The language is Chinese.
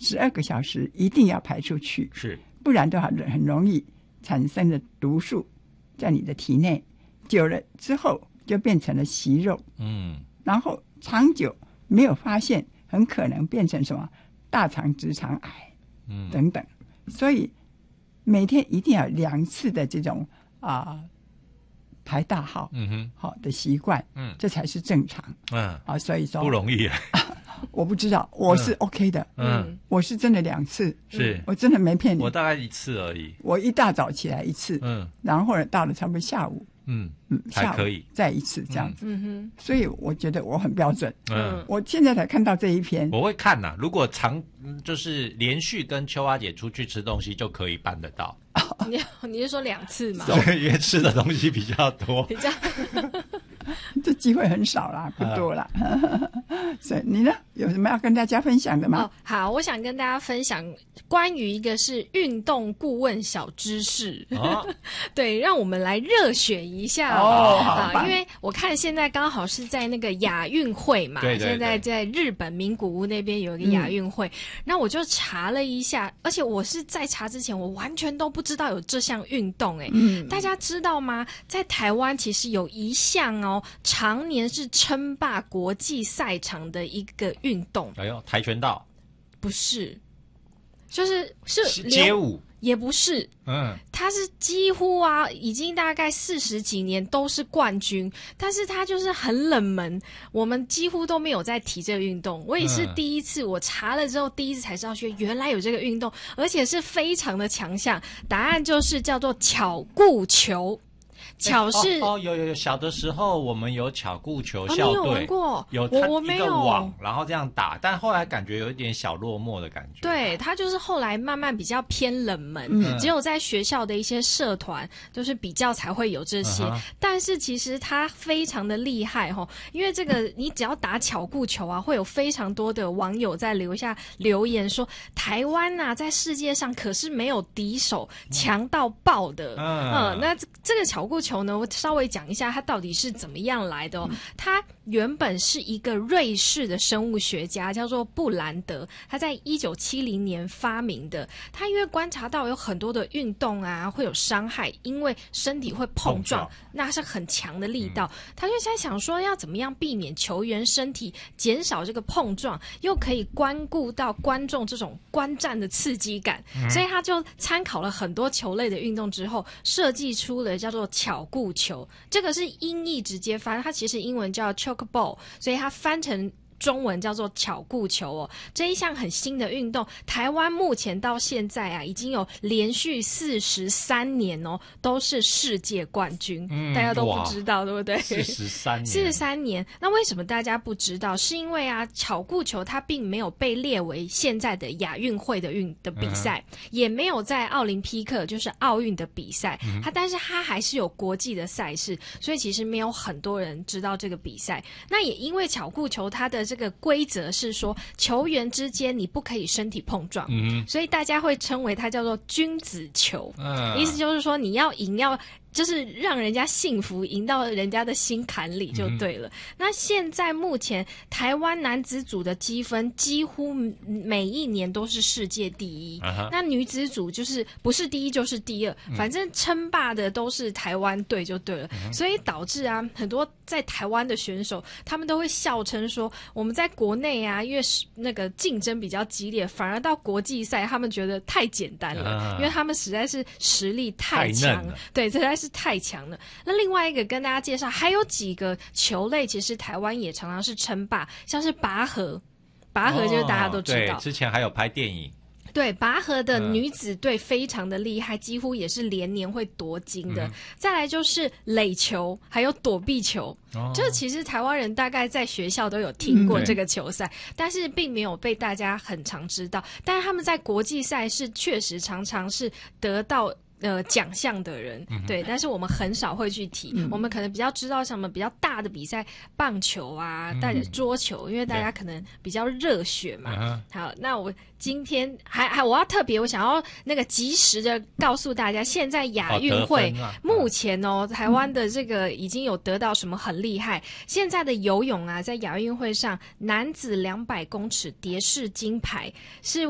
12个小时一定要排出去， 是， 不然的话很容易产生的毒素在你的体内，久了之后就变成了息肉，然后长久没有发现，很可能变成什么大肠直肠癌，等等。所以每天一定要2次的这种排大号，好的习惯，这才是正常，所以说不容易啊。 我不知道，我是 OK 的，我是真的2次， 是我真的没骗你， 我大概1次而已。 我一大早起来1次，然后到了差不多下午， 还可以再1次这样子，所以我觉得我很标准。我现在才看到这一篇， 我会看呐。如果就是连续跟秋花姐出去吃东西，就可以办得到。 你是说2次吗？ 对，因为吃的东西比较多， 比较这机会很少啦，不多啦。所以你呢，有什么要跟大家分享的吗？ 好，我想跟大家分享关于一个是运动顾问小知识，对，让我们来热血一下因为我看现在刚好是在那个亚运会嘛， 对， 现在在日本名古屋那边有一个亚运会，那我就查了一下，而且我是在查之前我完全都不知道有这项运动大家知道吗？在台湾其实有一项常年是称霸国际赛场的一个运动。 跆拳道？ 不是，是街舞？ 也不是，他是几乎已经大概40几年都是冠军，但是他就是很冷门，我们几乎都没有在提这个运动。我也是第一次，我查了之后第一次才知道，原来有这个运动，而且是非常的强项。答案就是叫做巧固球。巧是有小的时候我们有巧固球校队， 你有玩过？ 有， 我没有。 一个网，然后这样打，但后来感觉有一点小落寞的感觉。 对，它就是后来慢慢比较偏冷门，只有在学校的一些社团就是比较才会有这些。但是其实它非常的厉害因为这个你只要打巧固球会有非常多的网友在留言说，台湾在世界上可是没有敌手，强到爆的。那这个巧固球呢，我稍微讲一下它到底是怎么样来的它原本是一个瑞士的生物学家叫做布兰德，他在1970年发明的。他因为观察到有很多的运动会有伤害，因为身体会碰撞，那是很强的力道，他就在想说要怎么样避免球员身体减少这个碰撞，又可以关顾到观众这种观战的刺激感，所以他就参考了很多球类的运动之后，设计出了叫做巧固球。这个是音译直接翻，它其实英文叫 Chokeball， 所以它翻成中文叫做巧固球这一项很新的运动，台湾目前到现在已经有连续43年都是世界冠军，大家都不知道对不对？43年。那为什么大家不知道？是因为巧固球它并没有被列为现在的亚运会的比赛，也没有在奥林匹克就是奥运的比赛，但是它还是有国际的赛事，所以其实没有很多人知道这个比赛。那也因为巧固球它的这个规则是说球员之间你不可以身体碰撞，所以大家会称为它叫做君子球，意思就是说你要赢就是让人家幸福，赢到人家的心坎里就对了。那现在目前台湾男子组的积分几乎每一年都是世界第一，那女子组就是不是第一就是第二，反正称霸的都是台湾队就对了。所以导致很多在台湾的选手他们都会笑称说，我们在国内因为那个竞争比较激烈，反而到国际赛他们觉得太简单了，因为他们实在是实力太强了，对，实在是太强了。那另外一个跟大家介绍，还有几个球类其实台湾也常常是称霸，像是拔河就是大家都知道， 对，之前还有拍电影。 对，拔河的女子队非常的厉害，几乎也是连年会夺金的。再来就是垒球，还有躲避球。这其实台湾人大概在学校都有听过这个球赛，但是并没有被大家很常知道。但是他们在国际赛是确实常常是得到奖项的人，对，但是我们很少会去提，我们可能比较知道什么比较大的比赛，棒球桌球，因为大家可能比较热血嘛。好，那我今天我要特别，我想要那个及时的告诉大家，现在亚运会目前台湾的这个已经有得到什么很厉害。现在的游泳在亚运会上男子200公尺蝶式金牌是